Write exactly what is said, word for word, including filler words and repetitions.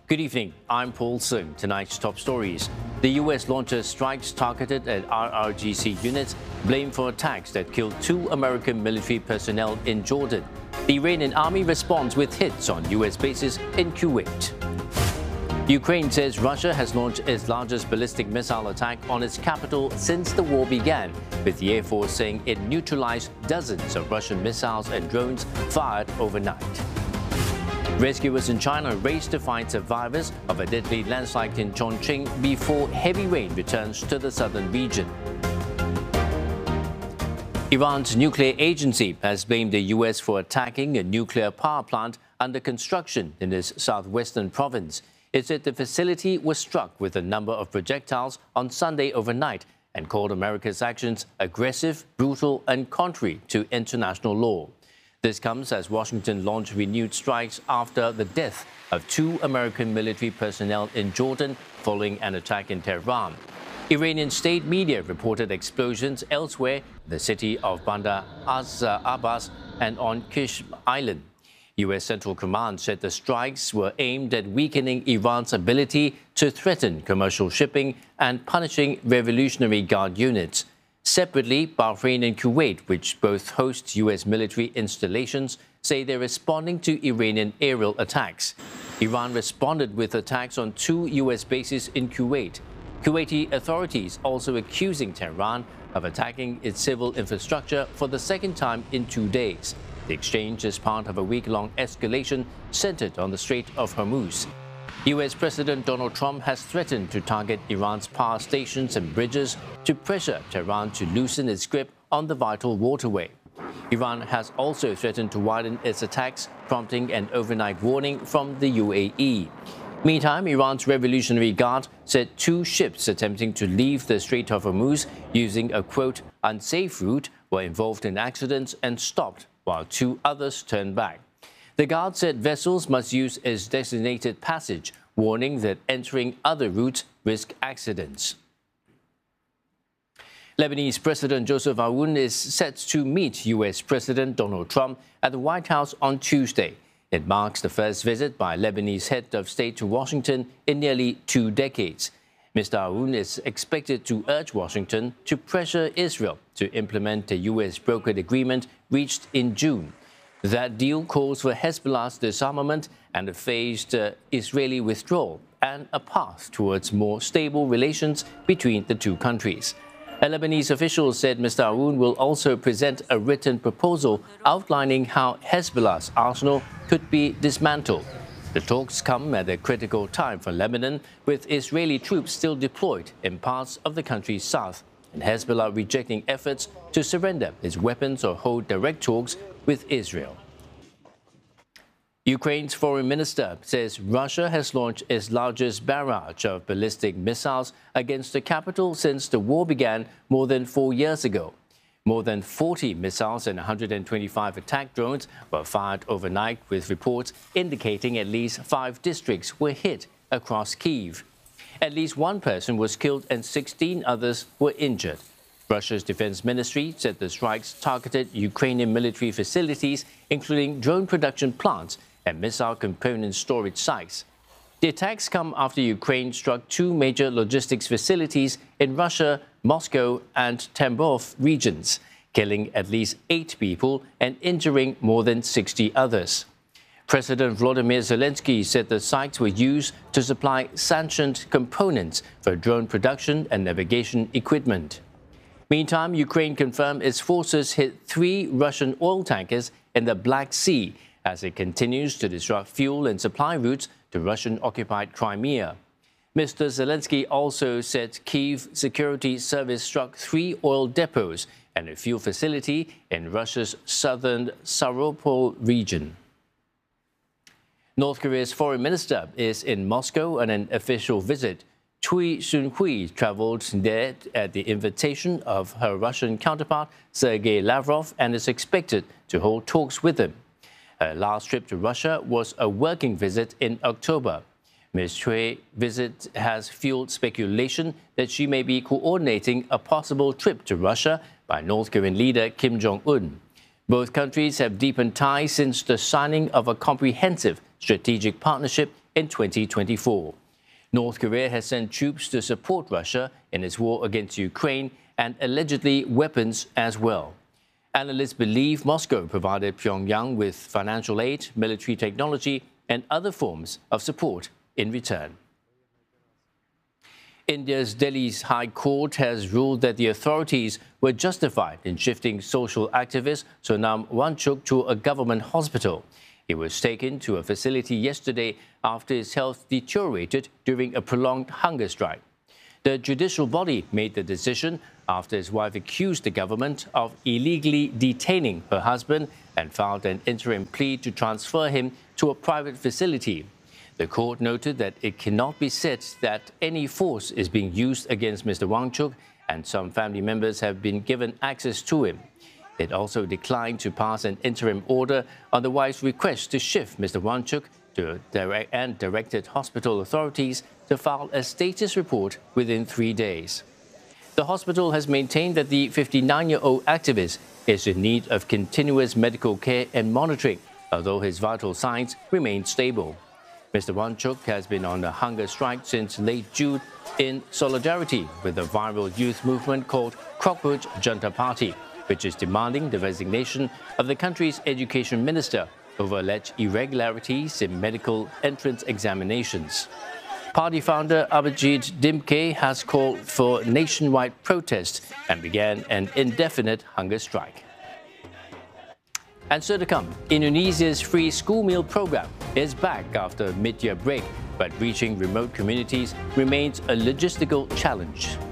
Good evening, I'm Paul Sung. Tonight's top stories. The U S launches strikes targeted at R R G C units, blamed for attacks that killed two American military personnel in Jordan. The Iranian army responds with hits on U S bases in Kuwait. Ukraine says Russia has launched its largest ballistic missile attack on its capital since the war began, with the Air Force saying it neutralized dozens of Russian missiles and drones fired overnight. Rescuers in China race to find survivors of a deadly landslide in Chongqing before heavy rain returns to the southern region. Iran's nuclear agency has blamed the U S for attacking a nuclear power plant under construction in its southwestern province. It said the facility was struck with a number of projectiles on Sunday overnight and called America's actions aggressive, brutal, and contrary to international law. This comes as Washington launched renewed strikes after the death of two American military personnel in Jordan following an attack in Tehran. Iranian state media reported explosions elsewhere, the city of Bandar Abbas and on Kish Island. U S Central Command said the strikes were aimed at weakening Iran's ability to threaten commercial shipping and punishing Revolutionary Guard units. Separately, Bahrain and Kuwait, which both host U S military installations, say they're responding to Iranian aerial attacks. Iran responded with attacks on two U S bases in Kuwait. Kuwaiti authorities also accusing Tehran of attacking its civil infrastructure for the second time in two days. The exchange is part of a week-long escalation centered on the Strait of Hormuz. U S President Donald Trump has threatened to target Iran's power stations and bridges to pressure Tehran to loosen its grip on the vital waterway. Iran has also threatened to widen its attacks, prompting an overnight warning from the U A E. Meantime, Iran's Revolutionary Guard said two ships attempting to leave the Strait of Hormuz using a, quote, unsafe route were involved in accidents and stopped, while two others turned back. The Guard said vessels must use its designated passage, warning that entering other routes risk accidents. Lebanese President Joseph Aoun is set to meet U S President Donald Trump at the White House on Tuesday. It marks the first visit by Lebanese head of state to Washington in nearly two decades. Mister Aoun is expected to urge Washington to pressure Israel to implement a U S brokered agreement reached in June. That deal calls for Hezbollah's disarmament and a phased uh, Israeli withdrawal and a path towards more stable relations between the two countries. A Lebanese official said Mister Aoun will also present a written proposal outlining how Hezbollah's arsenal could be dismantled. The talks come at a critical time for Lebanon, with Israeli troops still deployed in parts of the country's south, and Hezbollah rejecting efforts to surrender its weapons or hold direct talks with Israel. Ukraine's foreign minister says Russia has launched its largest barrage of ballistic missiles against the capital since the war began more than four years ago. More than forty missiles and one hundred twenty-five attack drones were fired overnight, with reports indicating at least five districts were hit across Kyiv. At least one person was killed and sixteen others were injured. Russia's defense ministry said the strikes targeted Ukrainian military facilities, including drone production plants and missile component storage sites. The attacks come after Ukraine struck two major logistics facilities in Russia, Moscow and Tambov regions, killing at least eight people and injuring more than sixty others. President Volodymyr Zelensky said the sites were used to supply sanctioned components for drone production and navigation equipment. Meantime, Ukraine confirmed its forces hit three Russian oil tankers in the Black Sea as it continues to disrupt fuel and supply routes to Russian-occupied Crimea. Mister Zelensky also said Kyiv Security Service struck three oil depots and a fuel facility in Russia's southern Stavropol region. North Korea's foreign minister is in Moscow on an official visit. Chui Sun-hui traveled there at the invitation of her Russian counterpart, Sergei Lavrov, and is expected to hold talks with him. Her last trip to Russia was a working visit in October. Miz Chui's visit has fueled speculation that she may be coordinating a possible trip to Russia by North Korean leader Kim Jong-un. Both countries have deepened ties since the signing of a comprehensive strategic partnership in twenty twenty-four. North Korea has sent troops to support Russia in its war against Ukraine and allegedly weapons as well. Analysts believe Moscow provided Pyongyang with financial aid, military technology, and other forms of support in return. India's Delhi's High Court has ruled that the authorities were justified in shifting social activist Sonam Wangchuk to a government hospital. He was taken to a facility yesterday after his health deteriorated during a prolonged hunger strike. The judicial body made the decision after his wife accused the government of illegally detaining her husband and filed an interim plea to transfer him to a private facility. The court noted that it cannot be said that any force is being used against Mister Wangchuk, and some family members have been given access to him. It also declined to pass an interim order on the wife's request to shift Mister Wangchuk to direct and directed hospital authorities to file a status report within three days. The hospital has maintained that the fifty-nine-year-old activist is in need of continuous medical care and monitoring, although his vital signs remain stable. Mister Wangchuk has been on a hunger strike since late June in solidarity with the viral youth movement called Cockroach Junta Party, which is demanding the resignation of the country's education minister over alleged irregularities in medical entrance examinations. Party founder Abhijit Dimke has called for nationwide protest and began an indefinite hunger strike. And so to come, Indonesia's free school meal program is back after a mid-year break, but reaching remote communities remains a logistical challenge.